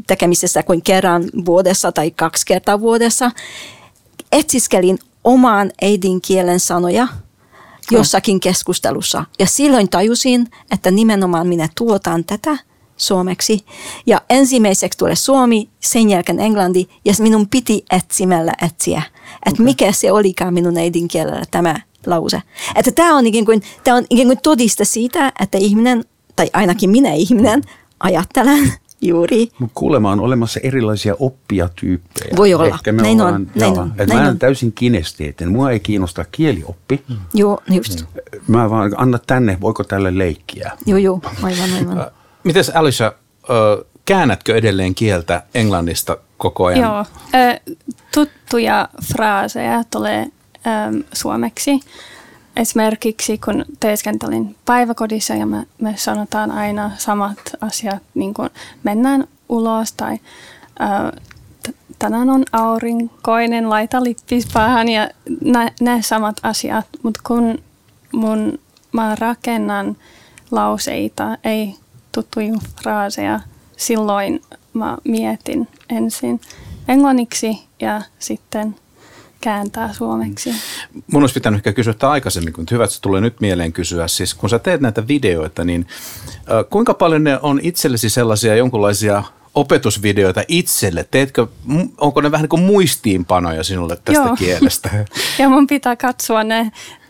tekemisessä kuin kerran vuodessa tai 2 kertaa vuodessa. Etsiskelin oman äidinkielen sanoja jossakin keskustelussa. Ja silloin tajusin, että nimenomaan minä tuotan tätä suomeksi. Ja ensimmäiseksi tulee suomi, sen jälkeen englanti, ja minun piti etsiä, että mikä se olikaan minun äidinkielellä tämä lause. Että tämä on ikään kuin todiste siitä, että ihminen, tai ainakin minä ihminen, ajattelen juuri. Kuulemma on olemassa erilaisia oppijatyyppejä. Voi olla. Näin on. Mä olen täysin kinesteettinen. Mua ei kiinnosta kielioppi. Joo, just. Mä vaan anna tänne, voiko tälle leikkiä? Joo, aivan. Mites Alicia, käännätkö edelleen kieltä englannista koko ajan? Joo, tuttuja fraaseja tulee suomeksi. Esimerkiksi kun teeskentelin päiväkodissa ja me sanotaan aina samat asiat, niin kuin mennään ulos tai tänään on aurinkoinen, laita lippis päähän ja ne samat asiat. Mutta kun mä rakennan lauseita, ei tuttuja fraaseja, silloin mä mietin ensin englanniksi ja sitten kääntää suomeksi. Mun olisi pitänyt ehkä kysyä sitä aikaisemmin, kun hyvä, että se tulee nyt mieleen kysyä. Siis kun sä teet näitä videoita, niin kuinka paljon ne on itsellesi sellaisia jonkinlaisia opetusvideoita itselle? Onko ne vähän niin kuin muistiinpanoja sinulle tästä kielestä? Ja mun pitää katsoa ne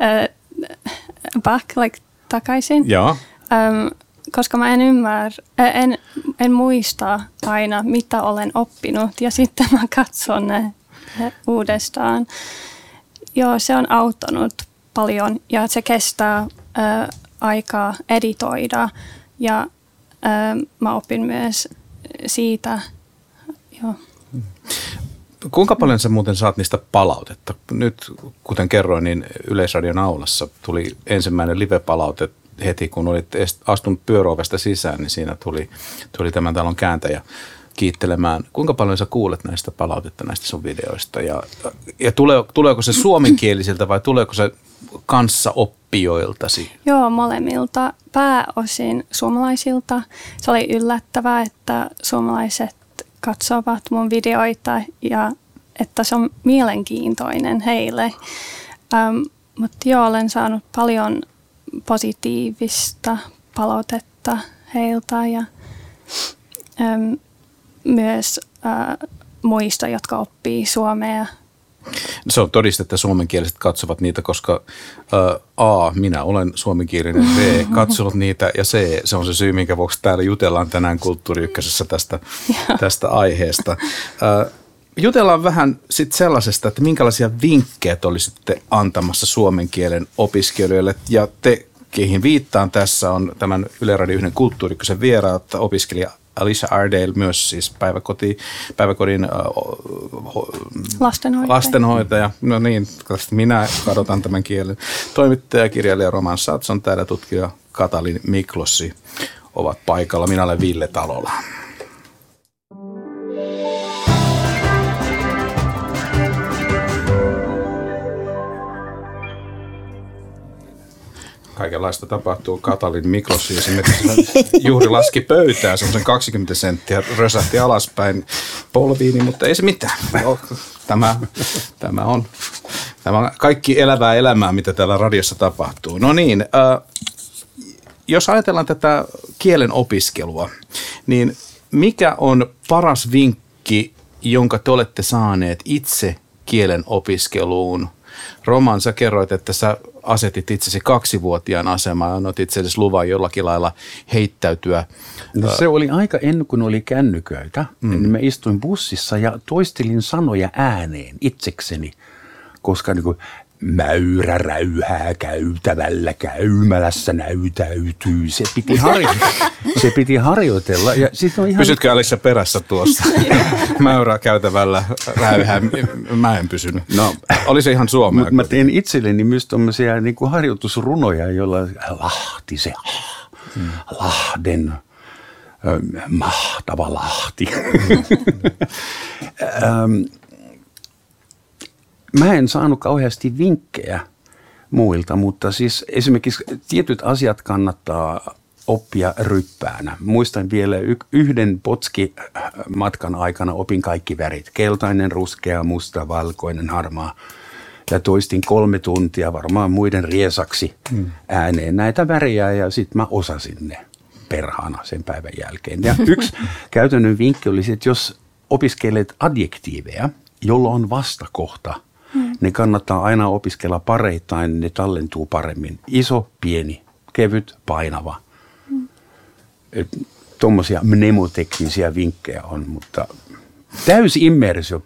takaisin. Joo. Koska mä en muista aina, mitä olen oppinut ja sitten mä katson ne uudestaan. Joo, se on auttanut paljon ja se kestää aikaa editoida ja mä opin myös siitä. Joo. Kuinka paljon sä muuten saat niistä palautetta? Nyt, kuten kerroin, niin Yleisradion aulassa tuli ensimmäinen live-palaute heti, kun olit astunut pyöröovesta sisään, niin siinä tuli tämän talon kääntäjä kiittelemään. Kuinka paljon sä kuulet näistä palautetta näistä sun videoista? Ja tuleeko se suomenkielisiltä vai tuleeko se kanssaoppijoiltasi? Joo, molemmilta. Pääosin suomalaisilta. Se oli yllättävää, että suomalaiset katsovat mun videoita ja että se on mielenkiintoinen heille. Mutta joo, olen saanut paljon positiivista palautetta heiltä ja myös muista, jotka oppii suomea. Se on todiste, että suomenkieliset katsovat niitä, koska A, minä olen suomenkielinen, B, katsonut niitä ja C, se on se syy, minkä vuoksi täällä jutellaan tänään Kulttuuri Ykkösessä tästä aiheesta. Jutellaan vähän sitten sellaisesta, että minkälaisia vinkkejä te olisitte antamassa suomen kielen opiskelijoille. Ja te, keihin viittaan tässä, on tämän Yle Radio 1 Kulttuuri Ykkösen vieraat, opiskelija Alicia Ardale, myös siis päiväkodin lastenhoitaja. No niin, minä kadotan tämän kielen. Toimittaja, kirjailija Roman Satson, täällä tutkija Katalin Miklossi ovat paikalla. Minä olen Ville Talola. Kaikenlaista tapahtuu. Katalin Miklossi esimerkiksi juuri laski pöytää semmoisen 20 senttiä, rösähti alaspäin polviini, mutta ei se mitään. Tämä on kaikki elävää elämää, mitä täällä radiossa tapahtuu. No niin, jos ajatellaan tätä kielen opiskelua, niin mikä on paras vinkki, jonka te olette saaneet itse kielen opiskeluun? Roman, sä kerroit, että sä asetit itsesi 2-vuotiaan asemaan ja annot itsellesi luvan jollakin lailla heittäytyä. No, se oli aika ennen kuin oli kännyköitä. Niin mä istuin bussissa ja toistelin sanoja ääneen itsekseni, koska niin kuin mäyrä räyhää käytävällä, käymälässä näytäytyy. Se piti harjoitella. Ja sit on ihan... Pysytkö Alicia perässä tuossa? Mäyrä käytävällä räyhää. Mä en pysynyt. No, oli se ihan suomea. Mä tein itselleni myös tommosia niin kuin harjoitusrunoja, joilla Lahti se Lahden mahtava Lahti. Mä en saanut kauheasti vinkkejä muilta, mutta siis esimerkiksi tietyt asiat kannattaa oppia ryppäänä. Muistan vielä yhden potskimatkan aikana opin kaikki värit. Keltainen, ruskea, musta, valkoinen, harmaa. Ja toistin 3 tuntia varmaan muiden riesaksi ääneen näitä väriä ja sitten mä osasin ne perhana sen päivän jälkeen. Ja yksi käytännön vinkki olisi, että jos opiskelet adjektiiveja, jolla on vastakohta, ne kannattaa aina opiskella pareittain, ne tallentuu paremmin. Iso, pieni, kevyt, painava. Tuommoisia mnemoteknisiä vinkkejä on, mutta täysi immersio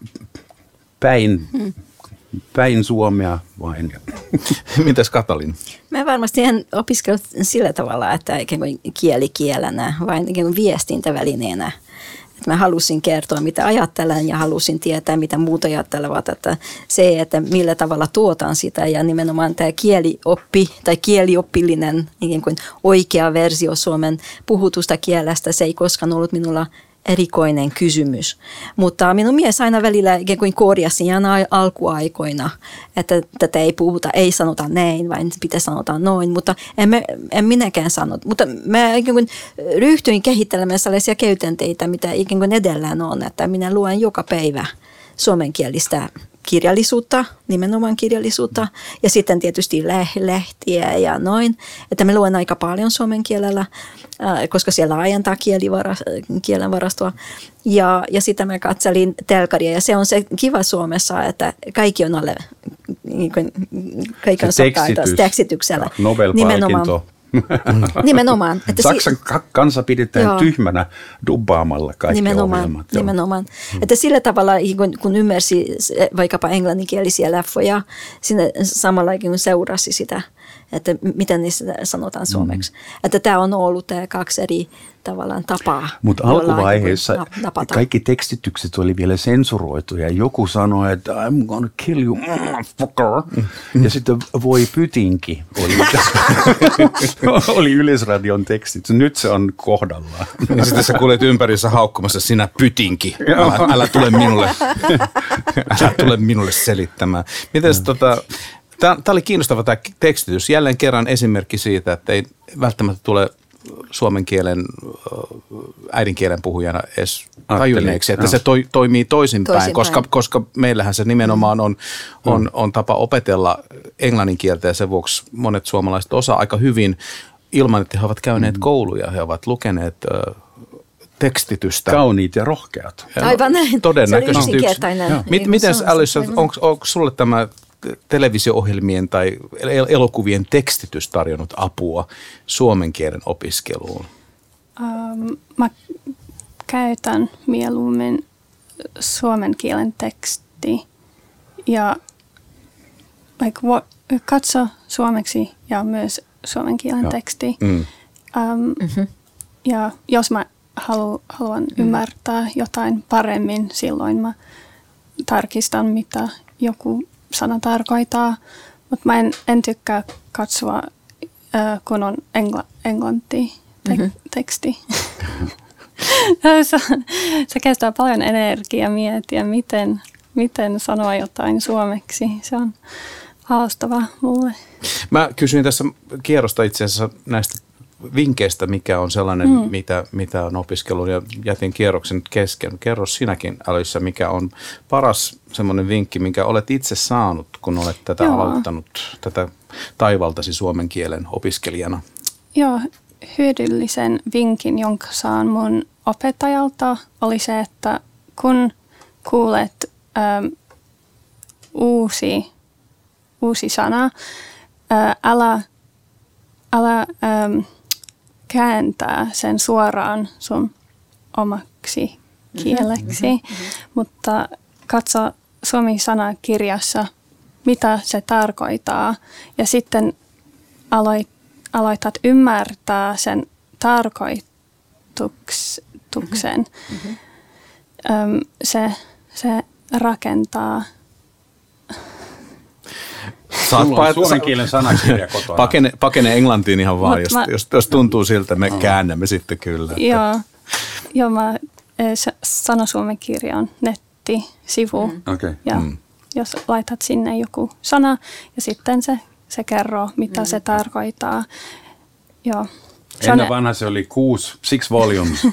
päin Suomea vain. Mitäs Katalin? Mä varmasti en opiskellut sillä tavalla, että ikään kuin kielenä, vaan ikään kuin viestintävälineenä. Että mä halusin kertoa, mitä ajattelen ja halusin tietää, mitä muut ajattelevat. Että se, että millä tavalla tuotan sitä ja nimenomaan tämä kielioppi tai kielioppillinen ikään kuin oikea versio suomen puhutusta kielestä, se ei koskaan ollut minulla erikoinen kysymys. Mutta minun mies aina välillä ikään kuin korjasi ihan alkuaikoina, että tätä ei puhuta, ei sanota näin, vaan pitää sanota noin, mutta en minäkään sanonut. Mutta mä ikään kuin ryhtyin kehittelemään sellaisia käytänteitä, mitä ikään kuin edellään on, että minä luen joka päivä suomenkielistä kirjallisuutta, nimenomaan kirjallisuutta, ja sitten tietysti lehtiä ja noin, että me luen aika paljon suomen kielellä, koska siellä laajentaa kielenvarastoa, ja sitten mä katselin telkaria, ja se on se kiva Suomessa, että kaikki on alle, kaikki on tekstityksellä. Nobel-palkinto. Nimenomaan. Että Saksan kansa pidetään tyhmänä dubbaamalla kaikki ohjelmat. Nimenomaan. Että sillä tavalla, kun ymmärsi vaikkapa englanninkielisiä leffoja, sinne samalla seurasi sitä, että miten niistä sanotaan suomeksi. Että tämä on ollut tämä 2 eri tavallaan tapaa. Mutta alkuvaiheessa kaikki tekstitykset oli vielä sensuroitu ja joku sanoi, että I'm gonna kill you, motherfucker. Ja sitten voi pytinki oli Yleisradion tekstit. Nyt se on kohdallaan. Ja sitten sä kuulet ympärissä haukkumassa, sinä pytinki. Älä tule minulle selittämään. Mites Tämä oli kiinnostava tämä tekstitys. Jälleen kerran esimerkki siitä, että ei välttämättä tule suomen kielen äidinkielen puhujana edes tajunneeksi, että se toimii toisinpäin, koska meillähän se nimenomaan on tapa opetella englannin kieltä ja sen vuoksi monet suomalaiset osaa aika hyvin ilman, että he ovat käyneet kouluja, he ovat lukeneet tekstitystä. Kauniit ja rohkeat. Aivan näin. Todennäköisesti. Se oli yksinkertainen. Miten Alice, onko sulle tämä televisio-ohjelmien tai elokuvien tekstitys tarjonnut apua suomen kielen opiskeluun? Mä käytän mieluummin suomen kielen teksti ja katso suomeksi ja myös suomen kielen teksti. Ja jos mä haluan ymmärtää jotain paremmin, silloin mä tarkistan, mitä joku sana tarkoittaa, mutta mä en tykkää katsoa, kun on teksti. Se kestää paljon energiaa miettiä, miten sanoa jotain suomeksi. Se on haastavaa mulle. Mä kysyin tässä kierrosta itse asiassa näistä vinkkeistä, mikä on sellainen, mitä on opiskellut ja jätin kierroksen kesken. Kerro sinäkin, Alice, mikä on paras semmoinen vinkki, minkä olet itse saanut, kun olet tätä aloittanut, tätä taivaltasi suomen kielen opiskelijana? Joo, hyödyllisen vinkin, jonka saan mun opettajalta, oli se, että kun kuulet uusi sana, älä kääntää sen suoraan sun omaksi kieleksi, mutta katso suomi-sanakirjassa, mitä se tarkoittaa, ja sitten aloitat ymmärtää sen tarkoituksen. Se rakentaa. Suomen kielen sanakirja kotona. Pakene englantiin ihan vaan, jos tuntuu siltä, me käännämme sitten kyllä. Joo, Sana Suomen kirja on nettisivu. Ja jos laitat sinne joku sana ja sitten se kerroo, mitä se tarkoittaa. Joo. Ennen vanha se oli 6 volumes.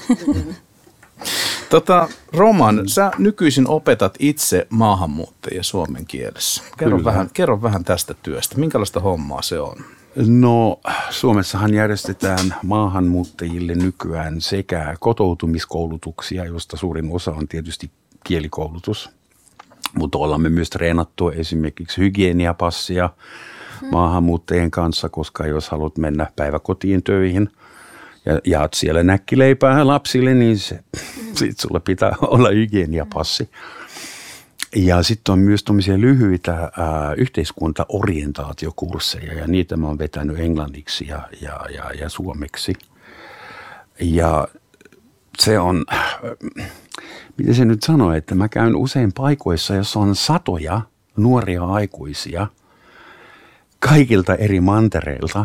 Roman, sä nykyisin opetat itse maahanmuuttajia suomen kielessä. Kerro vähän tästä työstä. Minkälaista hommaa se on? No, Suomessahan järjestetään maahanmuuttajille nykyään sekä kotoutumiskoulutuksia, josta suurin osa on tietysti kielikoulutus. Mutta ollaan me myös treenattu esimerkiksi hygieniapassia maahanmuuttajien kanssa, koska jos haluat mennä päiväkotiin töihin ja jaat siellä näkkileipää lapsille, niin sit sulle pitää olla hygieniapassi. Ja sitten on myös tuommoisia lyhyitä yhteiskuntaorientaatiokursseja, ja niitä mä oon vetänyt englanniksi ja suomeksi. Ja se on, miten se nyt sanoo, että mä käyn usein paikoissa, jossa on satoja nuoria aikuisia kaikilta eri mantereilta.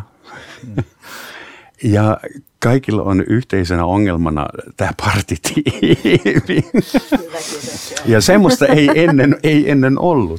Ja kaikilla on yhteisenä ongelmana tämä partitiimi. Ja semmoista ei ennen ollut.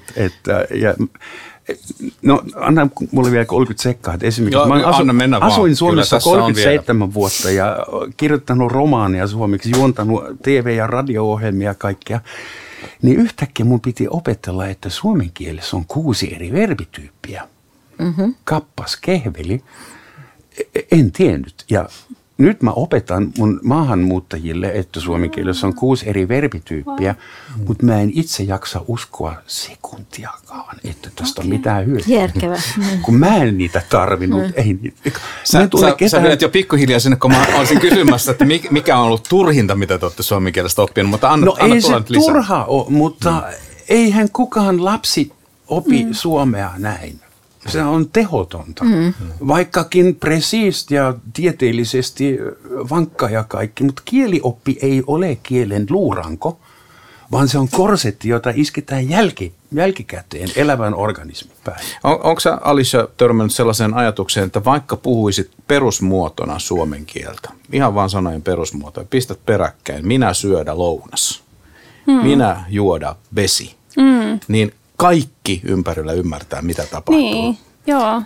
Anna mulle vielä 30 sekkaa. Esimerkiksi mä asuin Suomessa 37 vuotta ja kirjoittanut romaania suomeksi, juontanut TV- ja radio-ohjelmia ja kaikkea. Niin yhtäkkiä mun piti opetella, että suomen kielessä on 6 eri verbityyppiä. Kappas, kehveli. En tiennyt. Ja nyt mä opetan mun maahanmuuttajille, että suomen kielessä on 6 eri verbityyppiä, mutta mä en itse jaksa uskoa sekuntiakaan, että tästä on mitään hyötyä. Järkevä. Kun mä en niitä tarvinnut. Ei niitä. Sä menet jo pikkuhiljaa sinne, kun mä olisin kysymässä, että mikä on ollut turhinta, mitä te olette suomen kielestä oppinut, mutta anna ei se nyt lisää. turha ole, mutta eihän kukaan lapsi opi suomea näin. Se on tehotonta, vaikkakin presiist ja tieteellisesti vankka ja kaikki, mutta kielioppi ei ole kielen luuranko, vaan se on korsetti, jota isketään jälkikäteen elävän organismin päälle. Onko sä, Alicia, törmännyt sellaiseen ajatukseen, että vaikka puhuisit perusmuotona suomen kieltä, ihan vaan sanojen perusmuotoja, pistät peräkkäin, minä syödä lounas, minä juoda vesi, niin kaikki ympärillä ymmärtää, mitä tapahtuu. Niin, joo.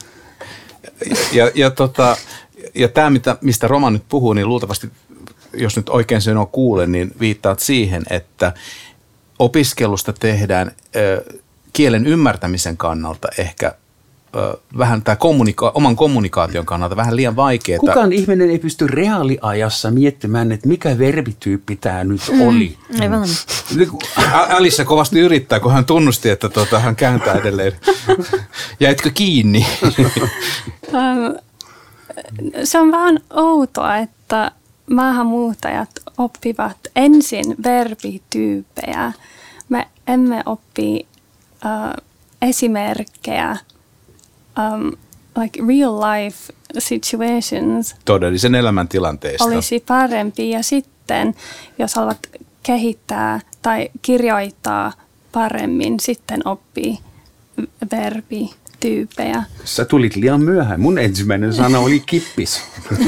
Ja tämä, mistä Roman nyt puhuu, niin luultavasti, jos nyt oikein sen on kuulen, niin viittaat siihen, että opiskelusta tehdään kielen ymmärtämisen kannalta ehkä vähän tämä oman kommunikaation kannalta vähän liian vaikeaa. Kukaan ihminen ei pysty reaaliajassa miettimään, että mikä verbityyppi tämä nyt oli. Aivan. Alicia kovasti yrittää, kun hän tunnusti, että hän kääntää edelleen. Jäitkö kiinni? Se on vähän outoa, että maahanmuuttajat oppivat ensin verbityyppejä. Me emme oppi esimerkkejä, like real life situations. Todellisen elämän tilanteesta. Olisi parempi, ja sitten jos haluat kehittää tai kirjoittaa paremmin, sitten oppii verbityyppejä. Sä tulit liian myöhään. Mun ensimmäinen sana oli kippis.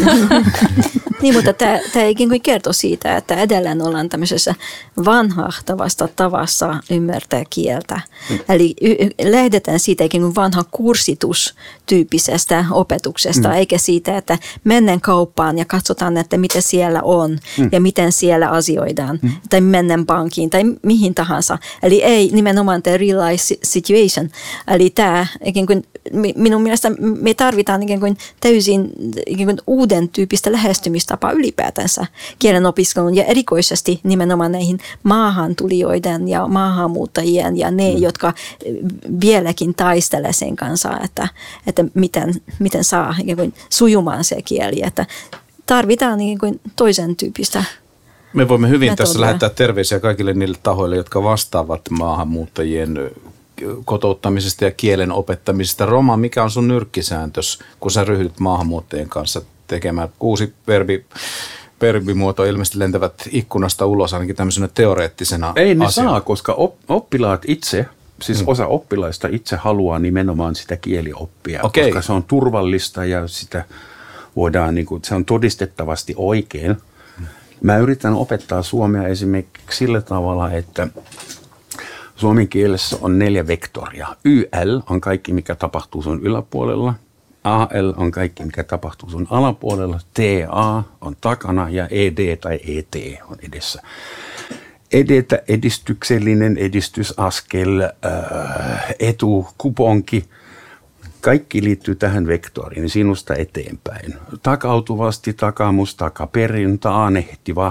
Niin, mutta tämä ikään kuin kertoo siitä, että edelleen ollaan tämmöisessä vanhahtavasta tavassa ymmärtää kieltä. Eli lähdetään siitä ikään kuin vanhan kursitustyyppisestä opetuksesta, eikä siitä, että mennään kauppaan ja katsotaan, että mitä siellä on ja miten siellä asioidaan, tai mennään pankkiin tai mihin tahansa. Eli ei nimenomaan tämä real life situation. Eli tämä ikään kuin, minun mielestä me tarvitaan ikään kuin täysin ikään kuin uuden tyyppistä lähestymistapaa ylipäätänsä kielen opiskeluun ja erikoisesti nimenomaan näihin maahantulijoiden ja maahanmuuttajien ja ne, jotka vieläkin taistelee sen kanssa, että miten saa ikään kuin sujumaan se kieli, että tarvitaan ikään kuin toisen tyyppistä. Me voimme hyvin tässä lähettää terveisiä kaikille niille tahoille, jotka vastaavat maahanmuuttajien kotouttamisesta ja kielen opettamisesta. Roma, mikä on sun nyrkkisääntös, kun sä ryhdyt maahanmuuttajien kanssa tekemään 6 verbimuotoa ilmeisesti lentävät ikkunasta ulos ainakin tämmöisenä teoreettisena Ei ne asiana. saa, koska oppilaat itse, siis osa oppilaista itse haluaa nimenomaan sitä kielioppia, koska se on turvallista ja sitä voidaan, se on todistettavasti oikein. Mä yritän opettaa suomea esimerkiksi sillä tavalla, että suomen kielessä on 4 vektoria. YL on kaikki, mikä tapahtuu sun yläpuolella. AL on kaikki, mikä tapahtuu sun alapuolella, TA on takana ja ED tai ET on edessä. Edetä, edistyksellinen, edistysaskel, etu, kuponki, kaikki liittyy tähän vektoriin, sinusta eteenpäin. Takautuvasti, takamus, takaperin, taanehtiva,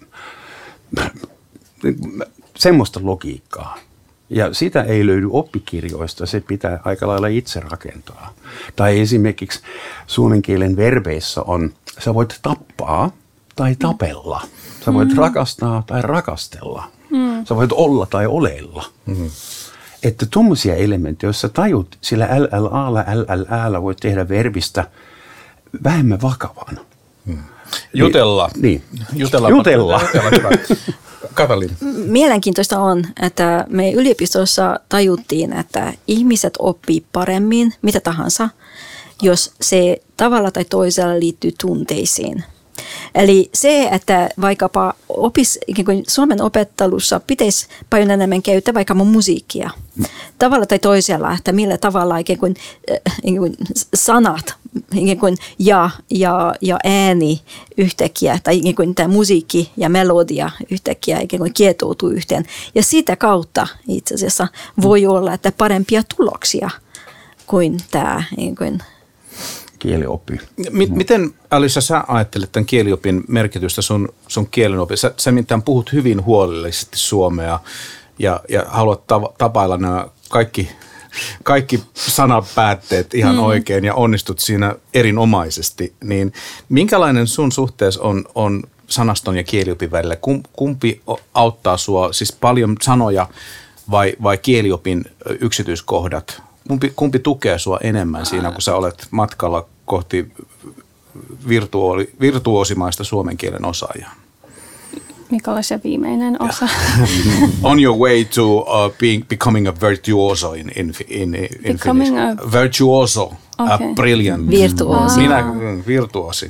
semmoista logiikkaa. Ja sitä ei löydy oppikirjoista, se pitää aika lailla itse rakentaa. Tai esimerkiksi suomen kielen verbeissä on, sä voit tappaa tai tapella. Sä voit rakastaa tai rakastella. Sä voit olla tai oleilla. Että tuommoisia elementtejä, jos sä tajut, sillä LLA:lla voit tehdä verbistä vähemmän vakavan. Jutella. Niin. Jutella. Katalin. Mielenkiintoista on, että me yliopistossa tajuttiin, että ihmiset oppii paremmin mitä tahansa, jos se tavalla tai toisella liittyy tunteisiin. Eli se, että vaikkapa Suomen opettelussa pitäisi paljon enemmän käyttää vaikka musiikkia. Tavalla tai toisella, että millä tavalla ikään kuin sanat ikään kuin ja ääni yhtäkkiä, tai ikään kuin tämä musiikki ja melodia yhtäkkiä ikään kuin kietoutuu yhteen. Ja sitä kautta itse asiassa voi olla, että parempia tuloksia kuin tämä ikään kuin kielioppi. Miten, Alisa, sä ajattelet tämän kieliopin merkitystä sun kielenopissa? Sä mitään puhut hyvin huolellisesti suomea ja haluat tapailla nämä kaikki sanapäätteet ihan oikein ja onnistut siinä erinomaisesti. Niin minkälainen sun suhteessa on sanaston ja kieliopin välillä? Kumpi auttaa sua, siis paljon sanoja vai kieliopin yksityiskohdat? Kumpi tukee sua enemmän siinä, kun sä olet matkalla kohti virtuoosimaista suomen kielen osaajaa? Mikä oli se viimeinen osa? On your way to becoming a virtuoso in Becoming Finnish. Virtuoso, a brilliant. Virtuosi. Virtuosi.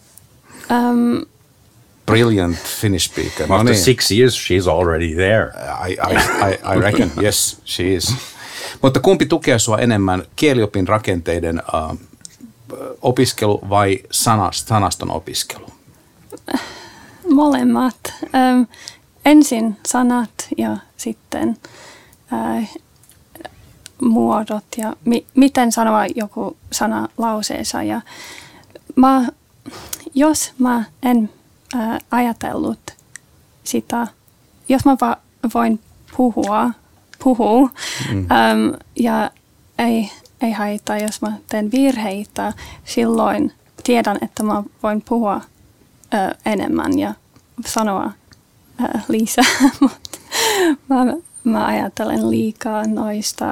Brilliant Finnish speaker. After 6 years she's already there. I reckon, yes, she is. Mutta kumpi tukee sua enemmän, kieliopin rakenteiden opiskelu vai sanaston opiskelu? Molemmat. Ensin sanat ja sitten muodot ja miten sanoa joku sana lauseessa. Ja jos mä en ajatellut sitä, jos mä voin puhua ja ei haittaa, jos mä teen virheitä, silloin tiedän, että mä voin puhua enemmän ja sanoa lisää, mutta mä ajattelen liikaa noista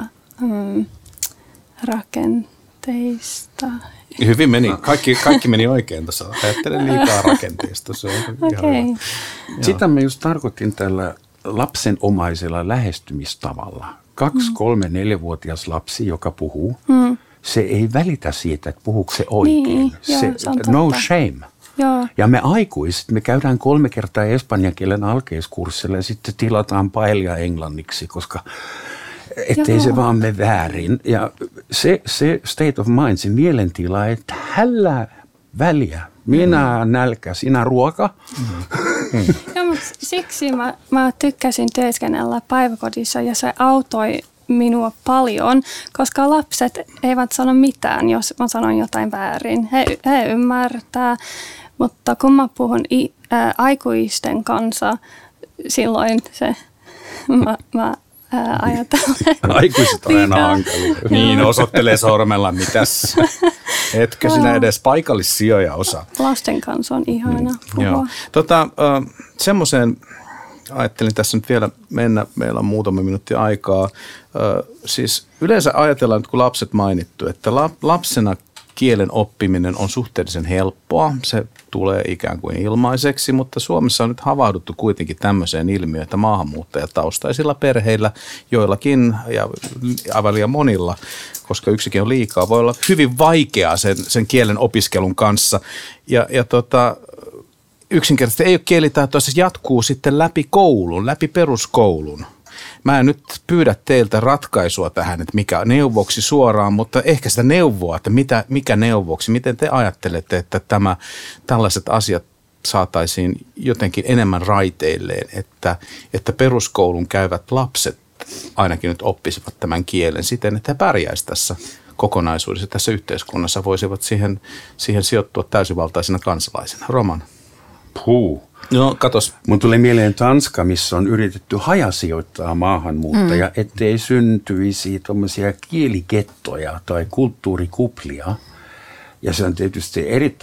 rakenteista. Hyvin meni. Kaikki meni oikein tuossa. Ajattelen liikaa rakenteista. Se on Okay. Sitä me just tarkoitin tällä lapsenomaisella lähestymistavalla. 2-, 3-, 4-vuotias lapsi, joka puhuu, se ei välitä siitä, että puhuuko se oikein. Niin, se on no totta. shame. Joo. Ja me aikuiset, me käydään 3 kertaa espanjan kielen alkeiskurssilla ja sitten tilataan paelia englanniksi, koska ettei se vaan mene väärin. Ja se state of mind, se mielentila, että hällä väliä, minä nälkä, sinä ruoka. Ja, mutta siksi mä tykkäsin työskennellä päiväkodissa ja se auttoi minua paljon, koska lapset eivät sano mitään, jos mä sanon jotain väärin. He ymmärtää, mutta kun mä puhun aikuisten kanssa, silloin se mä ajattelen. Aikuiset on aina hankalia. Niin, osoittelee sormella, mitäs. Etkö sinä edes paikallissijoja osaa? Lasten kanssa on ihana puhua. Joo. Semmoiseen ajattelin tässä nyt vielä mennä, meillä on muutama minuutti aikaa. Siis yleensä ajatellaan, että kun lapset mainittu, että lapsena kielen oppiminen on suhteellisen helppoa. Se tulee ikään kuin ilmaiseksi, mutta Suomessa on nyt havahduttu kuitenkin tämmöiseen ilmiöön, että maahanmuuttajataustaisilla perheillä, joillakin ja aivan liian monilla, koska yksikin on liikaa, voi olla hyvin vaikeaa sen kielen opiskelun kanssa. Ja yksinkertaisesti ei ole kielitaitoa, se jatkuu sitten läpi koulun, läpi peruskoulun. mä en nyt pyydä teiltä ratkaisua tähän, että mikä neuvoksi suoraan, mutta ehkä sitä neuvoa, että mikä neuvoksi, miten te ajattelette, että tällaiset asiat saataisiin jotenkin enemmän raiteilleen, että peruskoulun käyvät lapset ainakin nyt oppisivat tämän kielen siten, että he pärjäisivät tässä kokonaisuudessa, tässä yhteiskunnassa, voisivat siihen sijoittua täysivaltaisena kansalaisena. Roman. No, katos. Mun tuli mieleen Tanska, missä on yritetty hajasijoittaa maahanmuuttajia, ettei syntyisi tuommoisia kielikettoja tai kulttuurikuplia. Ja se on tietysti erittäin